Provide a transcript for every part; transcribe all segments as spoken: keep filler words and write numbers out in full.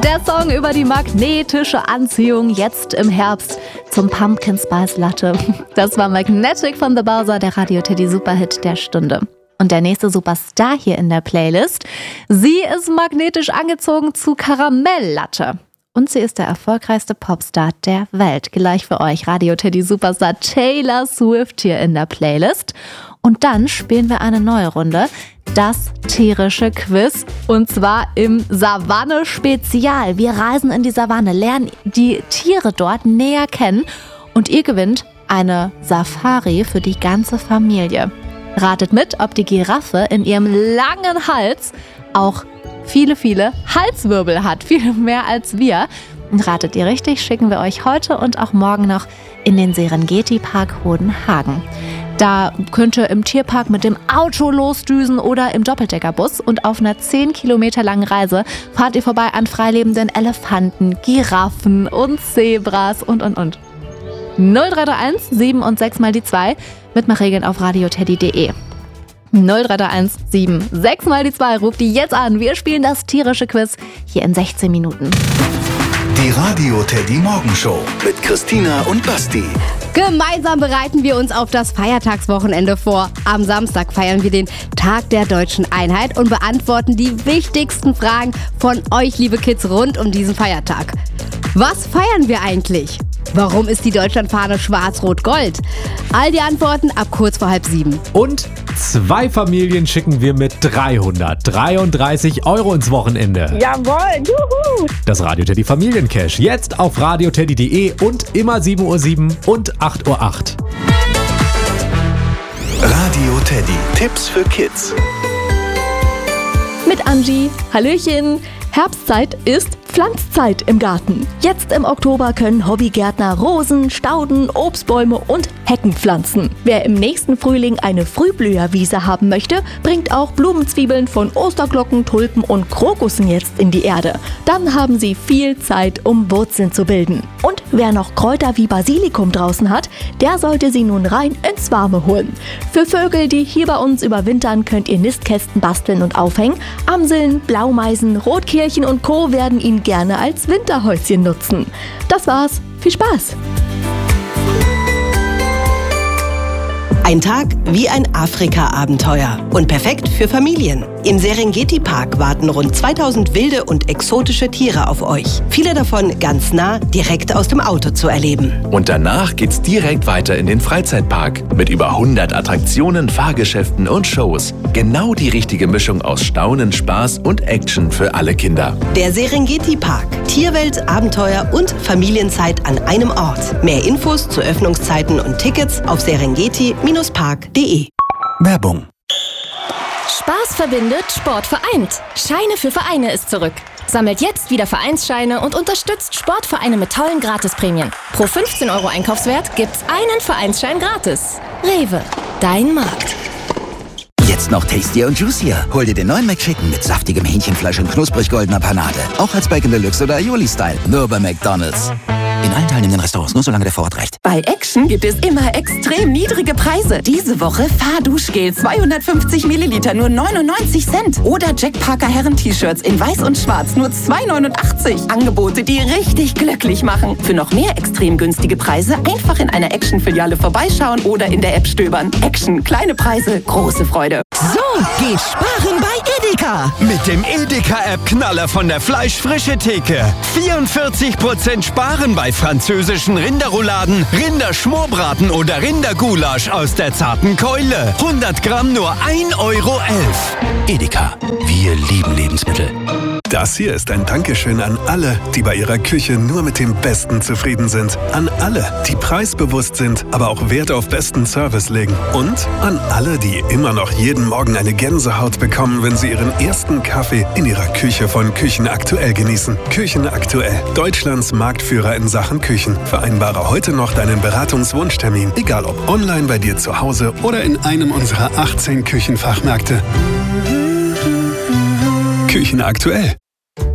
Der Song über die magnetische Anziehung jetzt im Herbst zum Pumpkin Spice Latte. Das war Magnetic von The Bowser, der Radio Teddy Superhit der Stunde. Und der nächste Superstar hier in der Playlist, sie ist magnetisch angezogen zu Karamelllatte. Und sie ist der erfolgreichste Popstar der Welt. Gleich für euch Radio Teddy Superstar Taylor Swift hier in der Playlist. Und dann spielen wir eine neue Runde, das tierische Quiz. Und zwar im Savanne-Spezial. Wir reisen in die Savanne, lernen die Tiere dort näher kennen. Und ihr gewinnt eine Safari für die ganze Familie. Ratet mit, ob die Giraffe in ihrem langen Hals auch viele, viele Halswirbel hat. Viel mehr als wir. Und ratet ihr richtig, schicken wir euch heute und auch morgen noch in den Serengeti-Park Hodenhagen. Da könnt ihr im Tierpark mit dem Auto losdüsen oder im Doppeldeckerbus. Und auf einer zehn Kilometer langen Reise fahrt ihr vorbei an freilebenden Elefanten, Giraffen und Zebras und, und, und. null drei drei eins sieben und sechs mal die zwei. Mitmachregeln auf radioteddy punkt de. null drei drei eins sieben sechs mal die zwei. Ruft die jetzt an. Wir spielen das tierische Quiz hier in sechzehn Minuten. Die Radio Teddy Morgenshow mit Christina und Basti. Gemeinsam bereiten wir uns auf das Feiertagswochenende vor. Am Samstag feiern wir den Tag der Deutschen Einheit und beantworten die wichtigsten Fragen von euch, liebe Kids, rund um diesen Feiertag. Was feiern wir eigentlich? Warum ist die Deutschlandfahne schwarz-rot-gold? All die Antworten ab kurz vor halb sieben. Und zwei Familien schicken wir mit dreihundertdreiunddreißig Euro ins Wochenende. Jawohl, juhu! Das Radio Teddy Familiencash jetzt auf radioteddy punkt de und immer sieben Uhr sieben und acht Uhr acht. Radio Teddy, Tipps für Kids. Mit Angie. Hallöchen. Herbstzeit ist Pflanzzeit im Garten. Jetzt im Oktober können Hobbygärtner Rosen, Stauden, Obstbäume und Hecken pflanzen. Wer im nächsten Frühling eine Frühblüherwiese haben möchte, bringt auch Blumenzwiebeln von Osterglocken, Tulpen und Krokussen jetzt in die Erde. Dann haben sie viel Zeit, um Wurzeln zu bilden. Und wer noch Kräuter wie Basilikum draußen hat, der sollte sie nun rein ins Warme holen. Für Vögel, die hier bei uns überwintern, könnt ihr Nistkästen basteln und aufhängen. Amseln, Blaumeisen, Rotkehlchen und Co. werden ihn gerne als Winterhäuschen nutzen. Das war's. Viel Spaß! Ein Tag wie ein Afrika-Abenteuer und perfekt für Familien. Im Serengeti-Park warten rund zweitausend wilde und exotische Tiere auf euch. Viele davon ganz nah, direkt aus dem Auto zu erleben. Und danach geht's direkt weiter in den Freizeitpark mit über hundert Attraktionen, Fahrgeschäften und Shows. Genau die richtige Mischung aus Staunen, Spaß und Action für alle Kinder. Der Serengeti-Park. Tierwelt, Abenteuer und Familienzeit an einem Ort. Mehr Infos zu Öffnungszeiten und Tickets auf serengeti Park punkt de. Werbung. Spaß verbindet, Sport vereint. Scheine für Vereine ist zurück. Sammelt jetzt wieder Vereinsscheine und unterstützt Sportvereine mit tollen Gratisprämien. Pro fünfzehn Euro Einkaufswert gibt's einen Vereinsschein gratis. Rewe, dein Markt. Jetzt noch tastier und juicier. Hol dir den neuen McChicken mit saftigem Hähnchenfleisch und knusprig goldener Panade. Auch als Bacon Deluxe oder Aioli-Style. Nur bei McDonald's. In allen teilnehmenden Restaurants, nur solange der Vorrat reicht. Bei Action gibt es immer extrem niedrige Preise. Diese Woche Fahrduschgel zweihundertfünfzig Milliliter, nur neunundneunzig Cent. Oder Jack Parker Herren-T-Shirts in weiß und schwarz, nur zwei neunundachtzig. Angebote, die richtig glücklich machen. Für noch mehr extrem günstige Preise einfach in einer Action-Filiale vorbeischauen oder in der App stöbern. Action, kleine Preise, große Freude. So geht Sparen bei Edeka. Mit dem Edeka-App-Knaller von der Fleischfrische Theke. vierundvierzig Prozent sparen bei französischen Rinderrouladen, Rinderschmorbraten oder Rindergulasch aus der zarten Keule. hundert Gramm nur ein Euro elf. Edeka. Wir lieben Lebensmittel. Das hier ist ein Dankeschön an alle, die bei ihrer Küche nur mit dem Besten zufrieden sind. An alle, die preisbewusst sind, aber auch Wert auf besten Service legen. Und an alle, die immer noch jeden Morgen eine Gänsehaut bekommen, wenn sie ihren ersten Kaffee in ihrer Küche von Küchen Aktuell genießen. Küchen Aktuell, Deutschlands Marktführer in Sachen Küchen. Vereinbare heute noch deinen Beratungswunschtermin, egal ob online bei dir zu Hause oder in einem unserer achtzehn Küchenfachmärkte. Küchen Aktuell.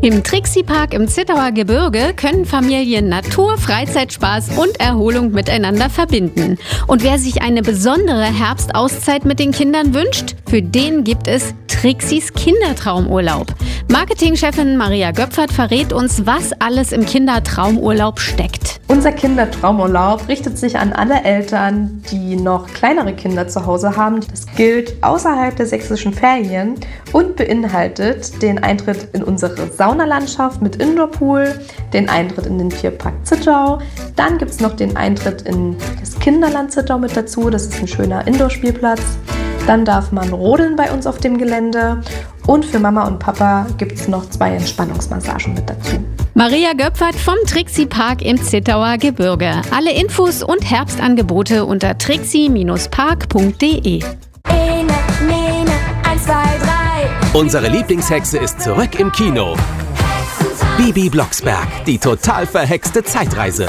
Im Trixie-Park im Zittauer Gebirge können Familien Natur, Freizeitspaß und Erholung miteinander verbinden. Und wer sich eine besondere Herbstauszeit mit den Kindern wünscht, für den gibt es Trixies Kindertraumurlaub. Marketingchefin Maria Göpfert verrät uns, was alles im Kindertraumurlaub steckt. Unser Kindertraumurlaub richtet sich an alle Eltern, die noch kleinere Kinder zu Hause haben. Das gilt außerhalb der sächsischen Ferien und beinhaltet den Eintritt in unsere Saunalandschaft mit Indoorpool, den Eintritt in den Tierpark Zittau. Dann gibt es noch den Eintritt in das Kinderland Zittau mit dazu. Das ist ein schöner Indoor-Spielplatz. Dann darf man rodeln bei uns auf dem Gelände. Und für Mama und Papa gibt es noch zwei Entspannungsmassagen mit dazu. Maria Göpfert vom Trixie-Park im Zittauer Gebirge. Alle Infos und Herbstangebote unter trixie park punkt de. Ene, Mene, eins, zwei, drei. Unsere Lieblingshexe ist zurück im Kino. Bibi Blocksberg, die total verhexte Zeitreise.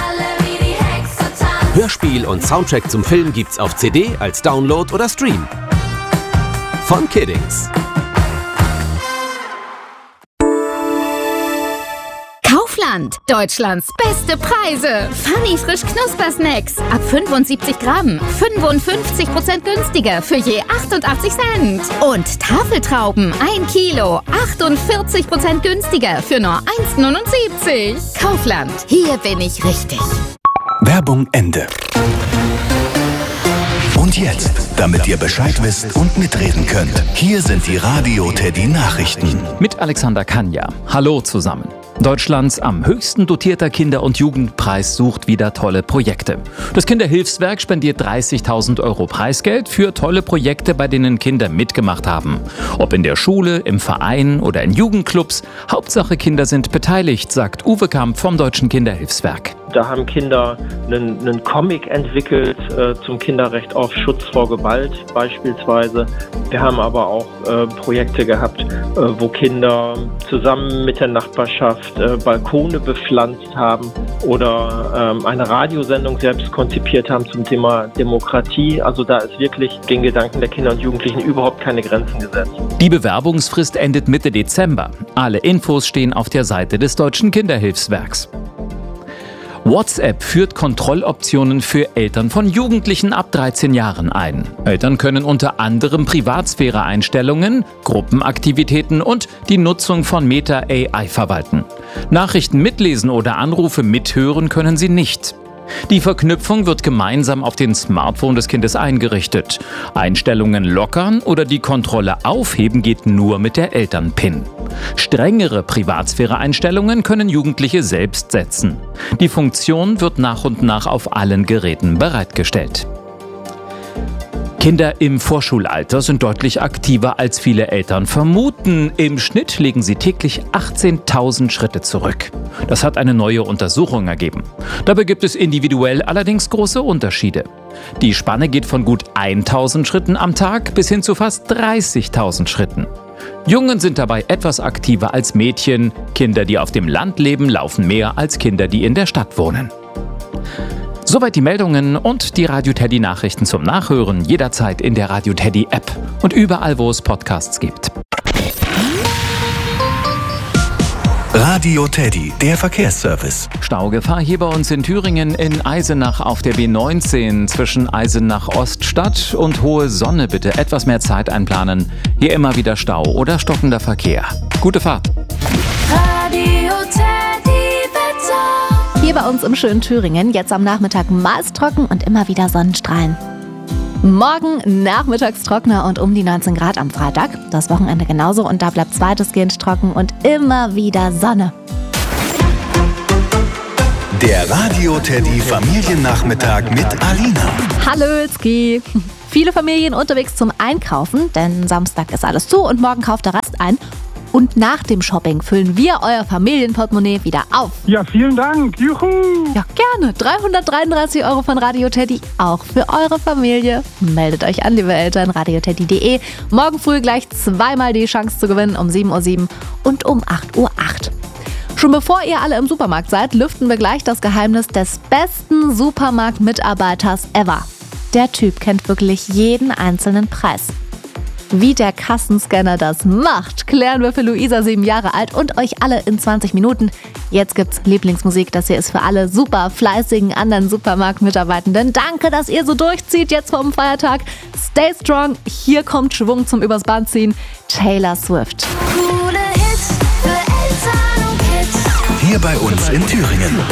Hörspiel und Soundtrack zum Film gibt's auf C D, als Download oder Stream. Von Kiddings. Kaufland, Deutschlands beste Preise. Funny frisch Knuspersnacks ab fünfundsiebzig Gramm, fünfundfünfzig Prozent günstiger für je achtundachtzig Cent. Und Tafeltrauben ein Kilo, achtundvierzig Prozent günstiger für nur eins neunundsiebzig. Kaufland, hier bin ich richtig. Werbung Ende. Und jetzt, damit ihr Bescheid wisst und mitreden könnt, hier sind die Radio Teddy Nachrichten. Mit Alexander Kanja. Hallo zusammen. Deutschlands am höchsten dotierter Kinder- und Jugendpreis sucht wieder tolle Projekte. Das Kinderhilfswerk spendiert dreißigtausend Euro Preisgeld für tolle Projekte, bei denen Kinder mitgemacht haben. Ob in der Schule, im Verein oder in Jugendclubs. Hauptsache Kinder sind beteiligt, sagt Uwe Kamp vom Deutschen Kinderhilfswerk. Da haben Kinder einen, einen Comic entwickelt äh, zum Kinderrecht auf Schutz vor Gewalt beispielsweise. Wir haben aber auch äh, Projekte gehabt, äh, wo Kinder zusammen mit der Nachbarschaft äh, Balkone bepflanzt haben oder ähm, eine Radiosendung selbst konzipiert haben zum Thema Demokratie. Also da ist wirklich den Gedanken der Kinder und Jugendlichen überhaupt keine Grenzen gesetzt. Die Bewerbungsfrist endet Mitte Dezember. Alle Infos stehen auf der Seite des Deutschen Kinderhilfswerks. WhatsApp führt Kontrolloptionen für Eltern von Jugendlichen ab dreizehn Jahren ein. Eltern können unter anderem Privatsphäre-Einstellungen, Gruppenaktivitäten und die Nutzung von Meta A I verwalten. Nachrichten mitlesen oder Anrufe mithören können sie nicht. Die Verknüpfung wird gemeinsam auf den Smartphone des Kindes eingerichtet. Einstellungen lockern oder die Kontrolle aufheben geht nur mit der Eltern-PIN. Strengere Privatsphäre-Einstellungen können Jugendliche selbst setzen. Die Funktion wird nach und nach auf allen Geräten bereitgestellt. Kinder im Vorschulalter sind deutlich aktiver, als viele Eltern vermuten. Im Schnitt legen sie täglich achtzehntausend Schritte zurück. Das hat eine neue Untersuchung ergeben. Dabei gibt es individuell allerdings große Unterschiede. Die Spanne geht von gut tausend Schritten am Tag bis hin zu fast dreißigtausend Schritten. Jungen sind dabei etwas aktiver als Mädchen. Kinder, die auf dem Land leben, laufen mehr als Kinder, die in der Stadt wohnen. Soweit die Meldungen und die Radio Teddy Nachrichten zum Nachhören jederzeit in der Radio Teddy App und überall, wo es Podcasts gibt. Radio Teddy, der Verkehrsservice. Staugefahr hier bei uns in Thüringen in Eisenach auf der B neunzehn zwischen Eisenach Oststadt und Hohe Sonne. Bitte etwas mehr Zeit einplanen. Hier immer wieder Stau oder stockender Verkehr. Gute Fahrt. Radio Teddy Wetter. Hier bei uns im schönen Thüringen, jetzt am Nachmittag meist trocken und immer wieder Sonnenstrahlen. Morgen nachmittags trockener und um die neunzehn Grad am Freitag. Das Wochenende genauso und da bleibt es weitestgehend trocken und immer wieder Sonne. Der Radio Teddy Familiennachmittag mit Alina. Hallötzki. Viele Familien unterwegs zum Einkaufen, denn Samstag ist alles zu und morgen kauft der Rest ein. Und nach dem Shopping füllen wir euer Familienportemonnaie wieder auf. Ja, vielen Dank. Juhu. Ja, gerne. dreihundertdreiunddreißig Euro von Radio Teddy, auch für eure Familie. Meldet euch an, liebe Eltern, radioteddy punkt de. Morgen früh gleich zweimal die Chance zu gewinnen, um sieben Uhr sieben und um acht Uhr acht. Schon bevor ihr alle im Supermarkt seid, lüften wir gleich das Geheimnis des besten Supermarktmitarbeiters ever. Der Typ kennt wirklich jeden einzelnen Preis. Wie der Kassenscanner das macht, klären wir für Luisa, sieben Jahre alt, und euch alle in zwanzig Minuten. Jetzt gibt's Lieblingsmusik. Das hier ist für alle super fleißigen anderen Supermarktmitarbeitenden. Danke, dass ihr so durchzieht jetzt vor dem Feiertag. Stay strong. Hier kommt Schwung zum Übers Band ziehen. Taylor Swift. Coole Hits für Eltern und Kids. Hier bei uns in Thüringen.